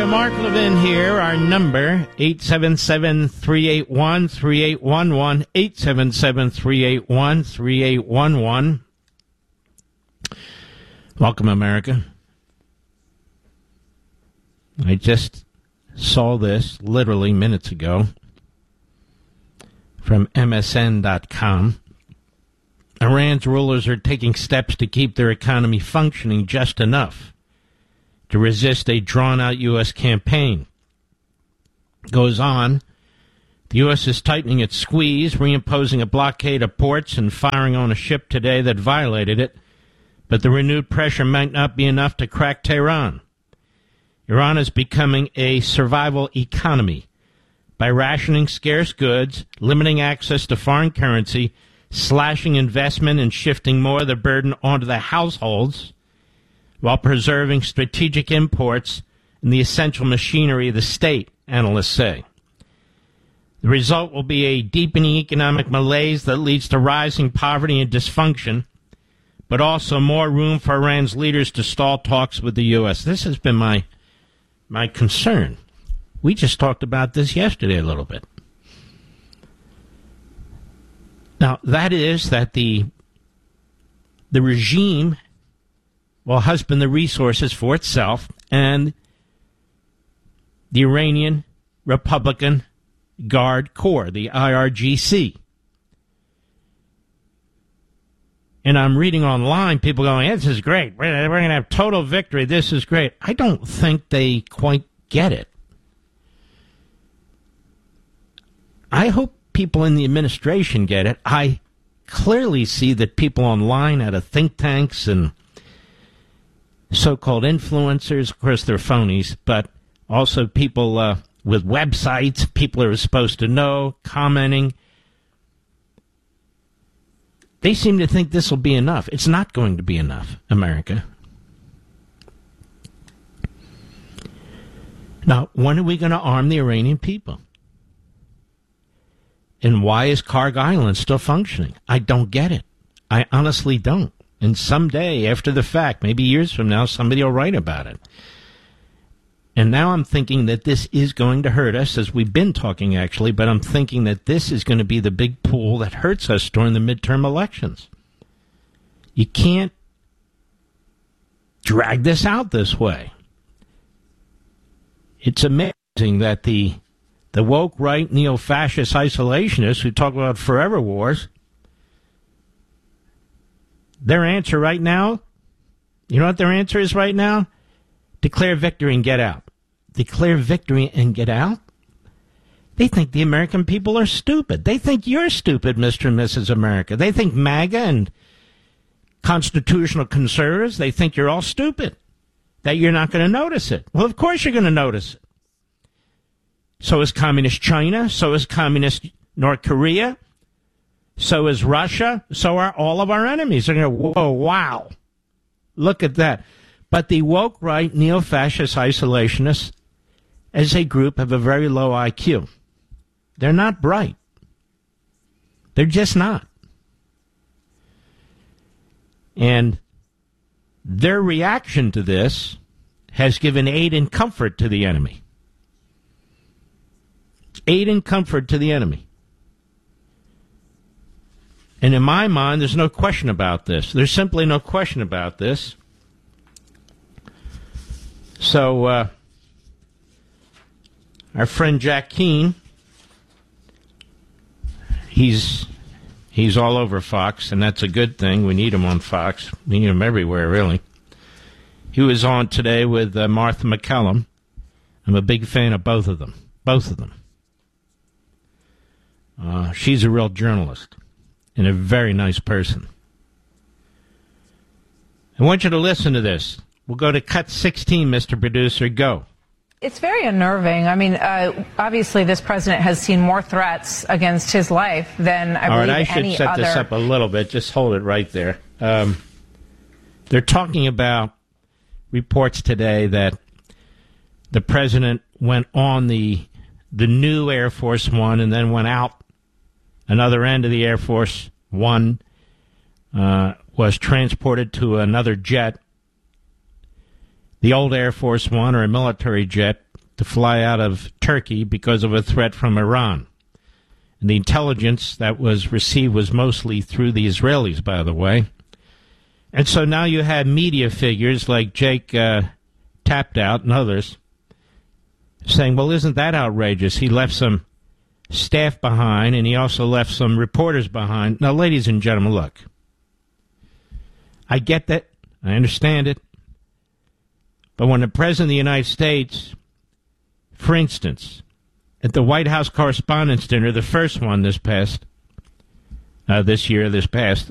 Mark Levin here. Our number, 877-381-3811, 877-381-3811. Welcome, America. I just saw this literally minutes ago from MSN.com. Iran's rulers are taking steps to keep their economy functioning just enough to resist a drawn-out U.S. campaign. Goes on, the U.S. is tightening its squeeze, reimposing a blockade of ports and firing on a ship today that violated it, but the renewed pressure might not be enough to crack Tehran. Iran is becoming a survival economy by rationing scarce goods, limiting access to foreign currency, slashing investment, and shifting more of the burden onto the households, while preserving strategic imports and the essential machinery of the state, analysts say. The result will be a deepening economic malaise that leads to rising poverty and dysfunction, but also more room for Iran's leaders to stall talks with the U.S. This has been my concern. We just talked about this yesterday a little bit. Now, that is that the regime will husband the resources for itself, and the Iranian Republican Guard Corps, the IRGC. And I'm reading online, people going, this is great. We're going to have total victory. This is great. I don't think they quite get it. I hope people in the administration get it. I clearly see that people online out of think tanks and so-called influencers, of course they're phonies, but also people with websites, people who are supposed to know, commenting. They seem to think this will be enough. It's not going to be enough, America. Now, when are we going to arm the Iranian people? And why is Karg Island still functioning? I don't get it. I honestly don't. And someday, after the fact, maybe years from now, somebody will write about it. And now I'm thinking that this is going to hurt us, as we've been talking, actually, but I'm thinking that this is going to be the big pool that hurts us during the midterm elections. You can't drag this out this way. It's amazing that the woke right neo-fascist isolationists who talk about forever wars, their answer right now, you know what their answer is right now? Declare victory and get out. Declare victory and get out? They think the American people are stupid. They think you're stupid, Mr. and Mrs. America. They think MAGA and constitutional conservatives, they think you're all stupid, that you're not going to notice it. Well, of course you're going to notice it. So is Communist China. So is Communist North Korea. So is Russia. So are all of our enemies. They're going to, whoa, wow. Look at that. But the woke right neo-fascist isolationists, as a group, have a very low IQ. They're not bright. They're just not. And their reaction to this has given aid and comfort to the enemy. Aid and comfort to the enemy. And in my mind, there's no question about this. There's simply no question about this. So, our friend Jack Keane, he's all over Fox, and that's a good thing. We need him on Fox. We need him everywhere, really. He was on today with Martha McCallum. I'm a big fan of both of them. Both of them. She's a real journalist and a very nice person. I want you to listen to this. We'll go to cut 16, Mr. Producer. Go. It's very unnerving. I mean, obviously this president has seen more threats against his life than I believe any other. All right, I should set this up a little bit. Just hold it right there. They're talking about reports today that the president went on the new Air Force One and then went out another end of the Air Force One, was transported to another jet. The old Air Force One, or a military jet, to fly out of Turkey because of a threat from Iran. And the intelligence that was received was mostly through the Israelis, by the way. And so now you have media figures like Jake Tapdout and others saying, well, isn't that outrageous? He left some staff behind, and he also left some reporters behind. Now, ladies and gentlemen, look. I get that. I understand it. But when the President of the United States, for instance, at the White House Correspondents' Dinner, the first one this past,